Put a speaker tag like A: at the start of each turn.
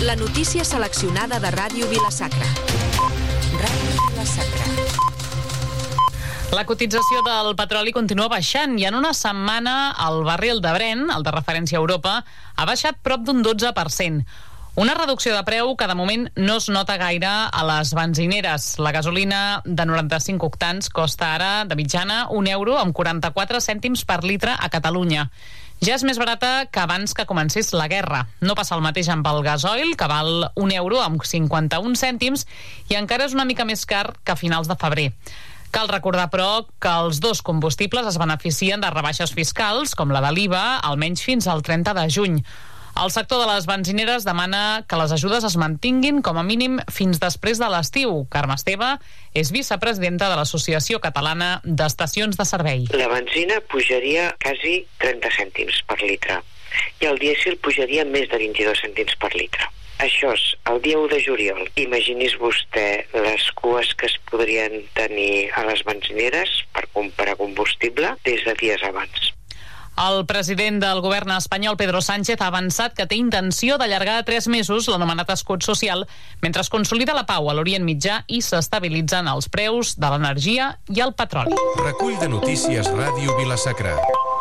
A: La notícia seleccionada de Ràdio Vila-sacra. Ràdio Vila-sacra.
B: La cotització del petroli continua baixant i en una setmana el barril de Brent, el de referència a Europa, ha baixat prop d'un 12%. Una reducció de preu que de moment no es nota gaire a les benzineres. La gasolina de 95 octans costa ara de mitjana €1 amb 44 cèntims per litre a Catalunya. Ja és més barata que abans que comencés la guerra. No passa el mateix amb el gasoil, que val €1 amb 51 cèntims, i encara és una mica més car que a finals de febrer. Cal recordar, però, que els dos combustibles es beneficien de rebaixes fiscals, com la de l'IVA, almenys fins al 30 de juny. El sector de les benzineres demana que les ajudes es mantinguin com a mínim fins després de l'estiu. Carme Esteve és vicepresidenta de l'Associació Catalana d'Estacions de Servei.
C: La benzina pujaria quasi 30 cèntims per litre i el dièsel pujaria més de 22 cèntims per litre. Això és el dia 1 de juliol. Imagini's vostè les cues que es podrien tenir a les benzineres per comprar combustible des de dies abans.
B: El president del govern espanyol, Pedro Sánchez, ha avançat que té intenció d'allargar a 3 mesos l'anomenat escut social mentre es consolida la pau a l'Orient Mitjà i s'estabilitzen els preus de l'energia i el petroli.
D: Recull de notícies Ràdio Vila-sacra.